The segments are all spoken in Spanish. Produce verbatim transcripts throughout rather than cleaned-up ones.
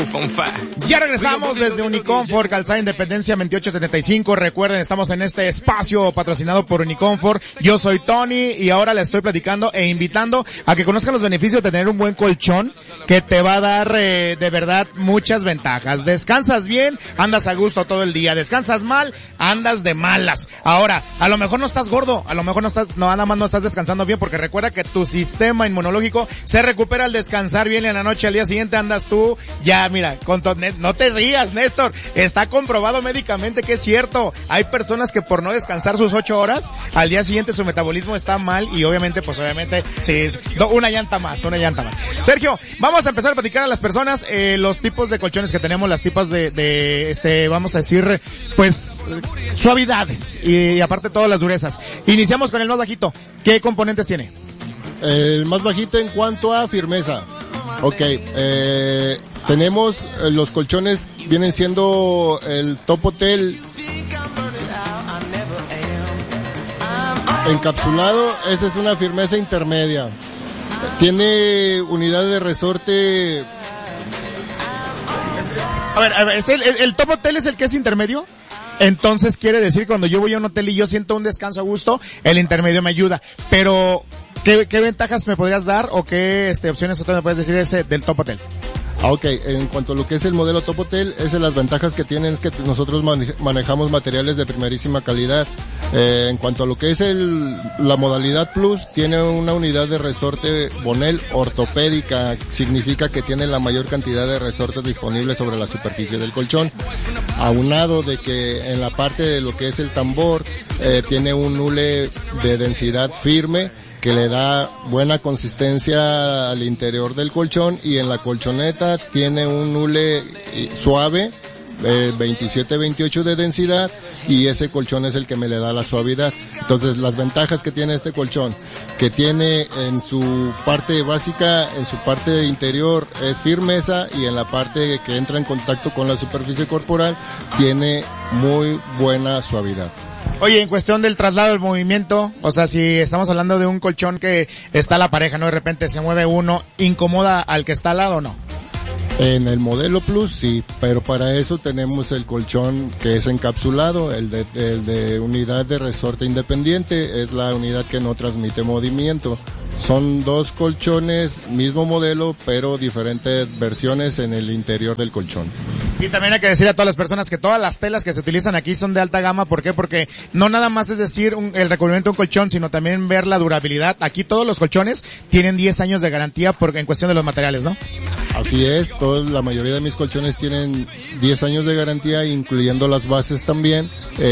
Ya regresamos desde Uniconfort, Calzada Independencia veintiocho setenta y cinco. Recuerden, estamos en este espacio patrocinado por Uniconfort. Yo soy Tony y ahora les estoy platicando e invitando a que conozcan los beneficios de tener un buen colchón que te va a dar eh, de verdad muchas ventajas. Descansas bien, andas a gusto todo el día. Descansas mal, andas de malas. Ahora, a lo mejor no estás gordo, a lo mejor no estás, no, nada más no estás descansando bien, porque recuerda que tu sistema inmunológico se recupera al descansar bien, y en la noche al día siguiente andas tú ya, mira, con to- no te rías, Néstor, está comprobado médicamente que es cierto. Hay personas que por no descansar sus ocho horas, al día siguiente su metabolismo está mal y obviamente, pues obviamente, sí, es una llanta más, una llanta más. Sergio, vamos a empezar a platicar a las personas, eh, los tipos de colchones que tenemos, las tipas de, de, este, vamos a decir, pues, suavidades y, y aparte todas las durezas. Iniciamos con el más bajito. ¿Qué componentes tiene? El más bajito en cuanto a firmeza. Ok, eh, tenemos eh, los colchones, vienen siendo el Top Hotel encapsulado, esa es una firmeza intermedia. Tiene unidad de resorte. A ver, a ver, ¿es el, el, el Top Hotel es el que es intermedio? Entonces quiere decir, cuando yo voy a un hotel y yo siento un descanso a gusto, el intermedio me ayuda. Pero, ¿qué, qué ventajas me podrías dar o qué este, opciones tú me puedes decir ese del Top Hotel? Ah, ok, en cuanto a lo que es el modelo Top Hotel, esas las ventajas que tienen es que nosotros mane- manejamos materiales de primerísima calidad. Eh, en cuanto a lo que es el, la modalidad Plus, tiene una unidad de resorte Bonel ortopédica, significa que tiene la mayor cantidad de resortes disponibles sobre la superficie del colchón. Aunado de que en la parte de lo que es el tambor, eh, tiene un hule de densidad firme, que le da buena consistencia al interior del colchón, y en la colchoneta tiene un hule suave, eh, veintisiete veintiocho de densidad, y ese colchón es el que me le da la suavidad. Entonces, las ventajas que tiene este colchón, que tiene en su parte básica, en su parte interior es firmeza, y en la parte que entra en contacto con la superficie corporal tiene muy buena suavidad. Oye, en cuestión del traslado del movimiento, o sea, si estamos hablando de un colchón que está la pareja, ¿no? De repente se mueve uno, ¿incomoda al que está al lado o no? En el modelo Plus sí, pero para eso tenemos el colchón que es encapsulado, el de, el de unidad de resorte independiente, es la unidad que no transmite movimiento. Son dos colchones, mismo modelo, pero diferentes versiones en el interior del colchón. Y también hay que decir a todas las personas que todas las telas que se utilizan aquí son de alta gama. ¿Por qué? Porque no nada más es decir un, el recubrimiento de un colchón, sino también ver la durabilidad. Aquí todos los colchones tienen diez años de garantía por, en cuestión de los materiales, ¿no? Así es, todos, la mayoría de mis colchones tienen diez años de garantía, incluyendo las bases también.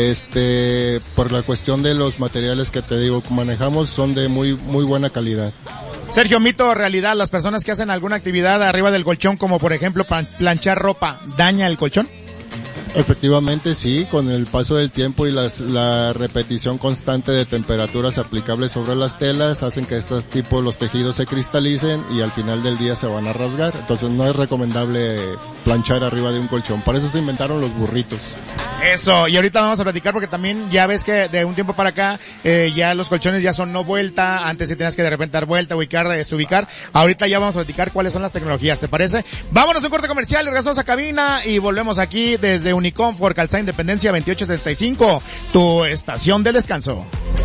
Este, por la cuestión de los materiales que te digo que manejamos, son de muy, muy buena calidad. Sergio, mito o realidad, las personas que hacen alguna actividad arriba del colchón, como por ejemplo planchar ropa, ¿daña el colchón? Efectivamente sí, con el paso del tiempo y las, la repetición constante de temperaturas aplicables sobre las telas hacen que estos tipos, los tejidos se cristalicen y al final del día se van a rasgar. Entonces no es recomendable planchar arriba de un colchón. Para eso se inventaron los burritos. Eso, y ahorita vamos a platicar porque también ya ves que de un tiempo para acá eh, ya los colchones ya son no vuelta, antes sí tenías que de repente dar vuelta, ubicar, desubicar. Ahorita ya vamos a platicar cuáles son las tecnologías, ¿te parece? Vámonos a un corte comercial, regresamos a cabina y volvemos aquí desde Uniconfort, Calzada Independencia veintiocho setenta y cinco, tu estación de descanso.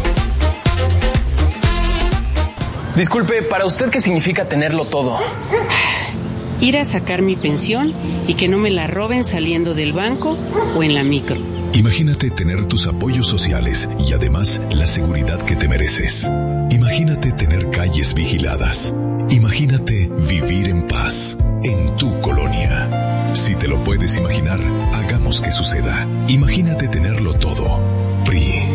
Disculpe, ¿para usted qué significa tenerlo todo? Ir a sacar mi pensión y que no me la roben saliendo del banco o en la micro. Imagínate tener tus apoyos sociales y además la seguridad que te mereces. Imagínate tener calles vigiladas. Imagínate vivir en paz en tu colonia. Si te lo puedes imaginar, hagamos que suceda. Imagínate tenerlo todo. P R I.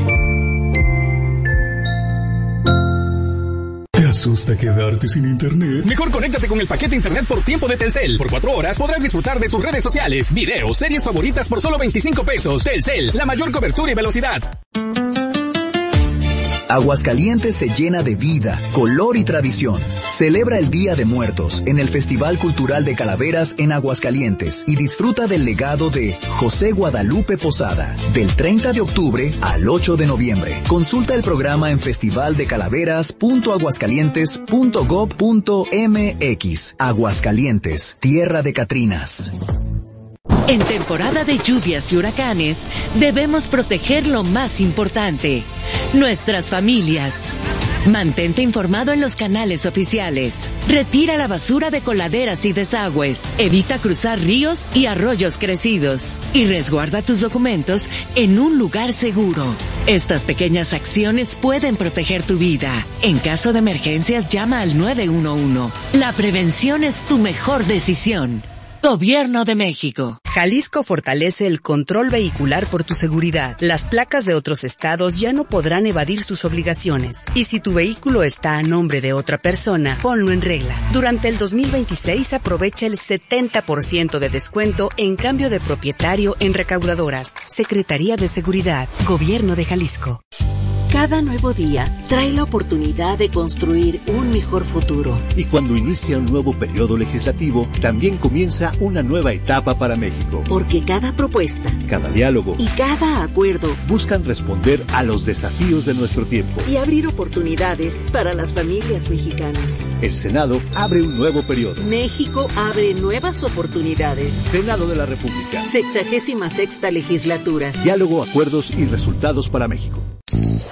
¿Te asusta quedarte sin internet? Mejor conéctate con el paquete internet por tiempo de Telcel. Por cuatro horas podrás disfrutar de tus redes sociales, videos, series favoritas por solo veinticinco pesos. Telcel, la mayor cobertura y velocidad. Aguascalientes se llena de vida, color y tradición. Celebra el Día de Muertos en el Festival Cultural de Calaveras en Aguascalientes y disfruta del legado de José Guadalupe Posada del treinta de octubre al ocho de noviembre. Consulta el programa en festival de calaveras punto aguascalientes punto gob punto mx. Aguascalientes, tierra de Catrinas. En temporada de lluvias y huracanes, debemos proteger lo más importante, nuestras familias. Mantente informado en los canales oficiales. Retira la basura de coladeras y desagües. Evita cruzar ríos y arroyos crecidos. Y resguarda tus documentos en un lugar seguro. Estas pequeñas acciones pueden proteger tu vida. En caso de emergencias, llama al nueve uno uno. La prevención es tu mejor decisión. Gobierno de México. Jalisco fortalece el control vehicular por tu seguridad. Las placas de otros estados ya no podrán evadir sus obligaciones. Y si tu vehículo está a nombre de otra persona, ponlo en regla. Durante el dos mil veintiséis aprovecha el setenta por ciento de descuento en cambio de propietario en recaudadoras. Secretaría de Seguridad, Gobierno de Jalisco. Cada nuevo día trae la oportunidad de construir un mejor futuro. Y cuando inicia un nuevo periodo legislativo, también comienza una nueva etapa para México. Porque cada propuesta, cada diálogo y cada acuerdo buscan responder a los desafíos de nuestro tiempo y abrir oportunidades para las familias mexicanas. El Senado abre un nuevo periodo. México abre nuevas oportunidades. Senado de la República. Sexagésima sexta legislatura. Diálogo, acuerdos y resultados para México.